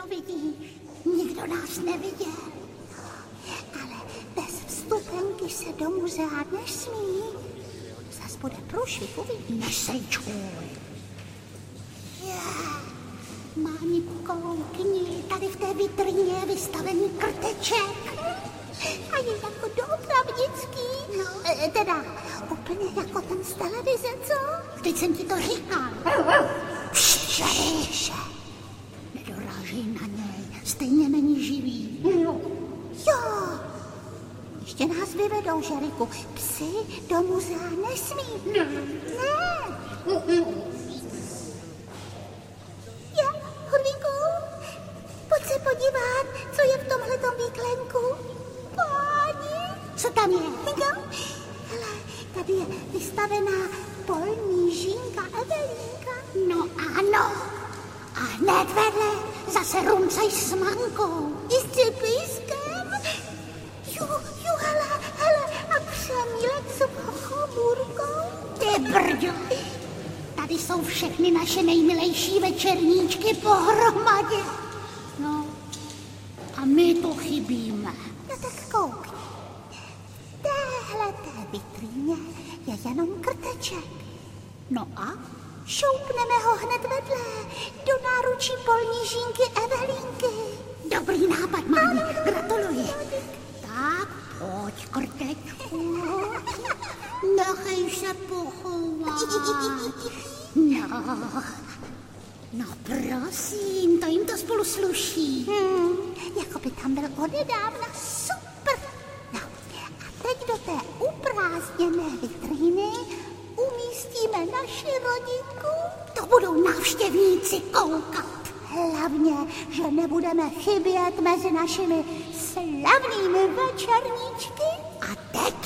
No vidíš, nikdo nás neviděl. Ale bez vstupenky se do muzea nesmí. Zas bude průšvih, uvidíš. Nesejčkuj. Máni, koukni, tady v té vitrině je vystavený krteček. A je jako doopravdický. No, teda úplně jako ten z televize, co? Vždyť jsem ti to říkal. Tiše. Nedorážej na něj, stejně není živý. Jo, ještě nás vyvedou, Žeriku. Psi do muzea nesmí. Ne. Hurvíku, pojď se podívat, co je v tomhletom výklenku. Páni. Co tam je? Hele, tady je vystavená polní žínka Evelínka. No ano. A hned vedle zase rumcaj s mankou. I s cipískem. Jo, hele, a přemílek s chomůrkou. Ty brďo. Tady jsou všechny naše nejmilejší večerníčky pohromadě. No, a my tu chybíme. No tak koukni. V téhleté vitríně je jenom krteček. No a? Šoupneme ho hned vedle, do náručí polní žínky Evelínky. Dobrý nápad, Máni, gratuluji. Tak, pojď, krtečku. Nechej se pochovat. No prosím, to jim to spolu sluší. Jako by tam byl odedávna, super. No, a teď do té uprázdněné vitríny umístíme naši rodinku. To budou návštěvníci koukat. Hlavně, že nebudeme chybět mezi našimi slavnými večerníčky. A teď